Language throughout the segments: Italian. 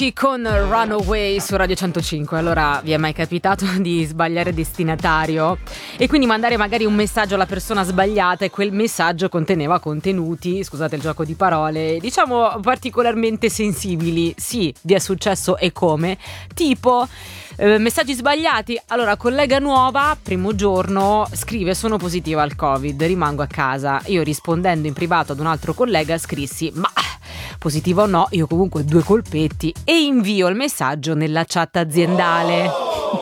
Avicii con Runaway su Radio 105. Allora, vi è mai capitato di sbagliare destinatario e quindi mandare magari un messaggio alla persona sbagliata e quel messaggio conteneva contenuti, scusate il gioco di parole, diciamo particolarmente sensibili? Sì, vi è successo e come? Tipo messaggi sbagliati. Allora, collega nuova, primo giorno, scrive: sono positiva al Covid, rimango a casa. Io, rispondendo in privato ad un altro collega, scrissi: ma positiva o no, io comunque 2 colpetti, e invio il messaggio nella chat aziendale.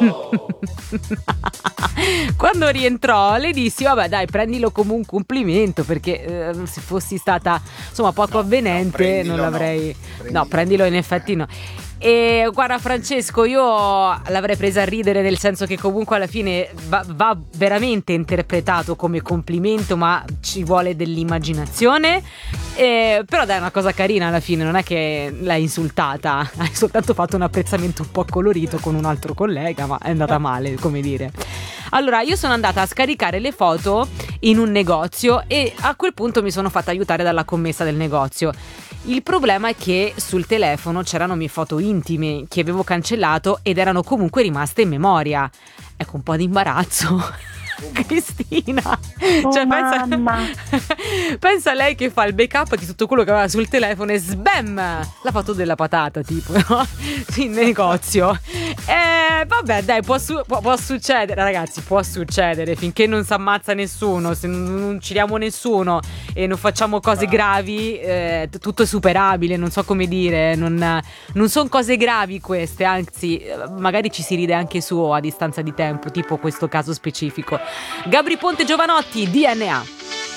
Quando rientrò le dissi: vabbè dai, prendilo come un complimento, perché se fossi stata insomma poco avvenente non l'avrei. No, prendilo in effetti no. E guarda Francesco, io l'avrei presa a ridere, nel senso che comunque alla fine va veramente interpretato come complimento, ma ci vuole dell'immaginazione, però dai, è una cosa carina alla fine, non è che l'hai insultata, hai soltanto fatto un apprezzamento un po' colorito con un altro collega, ma è andata male, come dire. Allora, io sono andata a scaricare le foto in un negozio e a quel punto mi sono fatta aiutare dalla commessa del negozio. Il problema è che sul telefono c'erano mie foto intime che avevo cancellato ed erano comunque rimaste in memoria. Ecco, un po' di imbarazzo. Cristina, cioè pensa a lei che fa il backup di tutto quello che aveva sul telefono e sbam, la foto della patata tipo, no? In negozio. Vabbè dai, può succedere ragazzi, può succedere, finché non si ammazza nessuno, se non uccidiamo nessuno e non facciamo cose gravi, tutto è superabile, non so come dire, non sono cose gravi queste, anzi magari ci si ride anche su a distanza di tempo, tipo questo caso specifico. Gabri Ponte Giovanotti, DNA.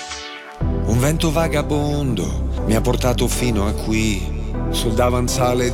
Un vento vagabondo mi ha portato fino a qui, sul davanzale